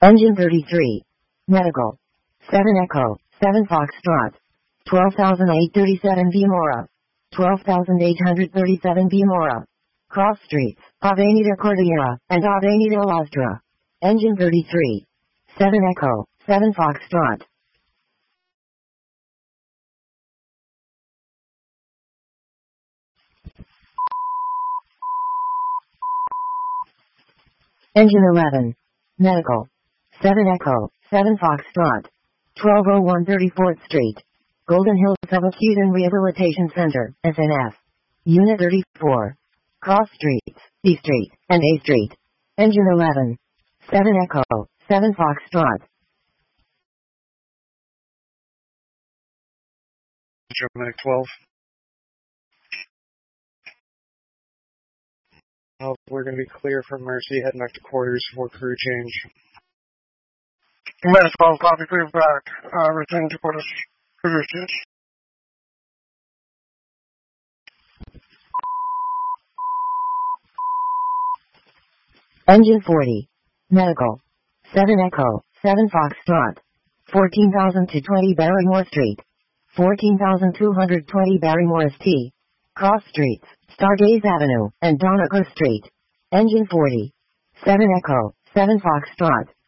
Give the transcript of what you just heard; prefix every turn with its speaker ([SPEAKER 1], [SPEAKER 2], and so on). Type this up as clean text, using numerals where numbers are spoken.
[SPEAKER 1] Engine 33. Medical. 7 Echo, 7 Foxtrot. 12,837 B Mora. 12,837 B Mora. Cross streets, Avenida Cordillera, and Avenida Lastra. Engine 33. 7 Echo, 7 Foxtrot. Engine 11. Medical. 7 Echo, 7 Foxtrot. 1201 34th Street. Golden Hills Subacute and Rehabilitation Center, SNF. Unit 34. Cross streets, B Street, and A Street. Engine 11. 7 Echo, 7 Foxtrot.
[SPEAKER 2] Medic 12. We're going to be clear from Mercy, heading back to quarters for crew change.
[SPEAKER 3] Medic 12, copy, clear back. Return to quarters. Crew change.
[SPEAKER 1] Engine 40. Medical. 7 Echo, 7 Foxtrot. 14,000 to 20 Barrymore Street. 14,220 Barrymore St. Cross streets, Stargaze Avenue, and Donegal Street. Engine 40. 7 Echo, 7 Foxtrot.